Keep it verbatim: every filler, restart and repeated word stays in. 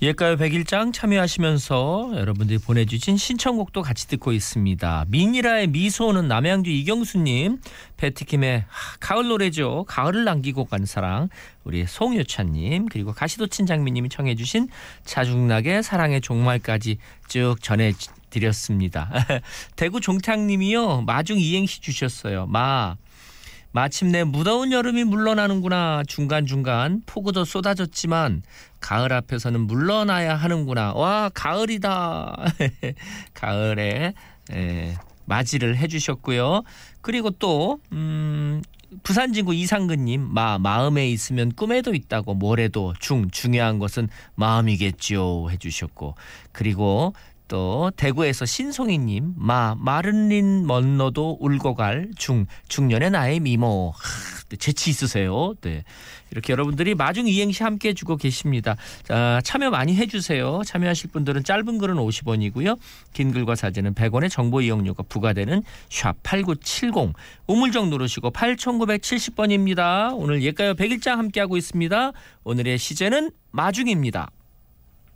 옛가요 백일장 참여하시면서 여러분들이 보내주신 신청곡도 같이 듣고 있습니다. 미니라의 미소는 남양주 이경수님, 배트킴의 가을 노래죠. 가을을 남기고 간 사랑 우리 송유찬님, 그리고 가시도친 장미님이 청해 주신 자중락의 사랑의 종말까지 쭉 전해드렸습니다. 대구 종탁님이요. 마중 이행시 주셨어요. 마 마침내 무더운 여름이 물러나는구나. 중간중간 폭우도 쏟아졌지만 가을 앞에서는 물러나야 하는구나. 와, 가을이다. 가을에 에, 맞이를 해주셨고요. 그리고 또 음, 부산진구 이상근님, 마 마음에 있으면 꿈에도 있다고. 뭐래도 중 중요한 것은 마음이겠죠 해주셨고, 그리고 또 대구에서 신송이님, 마 마른린 먼너도 울고 갈 중 중년의 나의 미모. 하, 재치 있으세요. 네, 이렇게 여러분들이 마중 이행시 함께 해주고 계십니다. 자, 참여 많이 해주세요. 참여하실 분들은 짧은 글은 오십 원이고요. 긴 글과 사진은 백 원의 정보 이용료가 부과되는 샵 팔구칠공, 우물정 누르시고 팔천구백칠십 번입니다. 오늘 옛가요 백일장 함께하고 있습니다. 오늘의 시제는 마중입니다.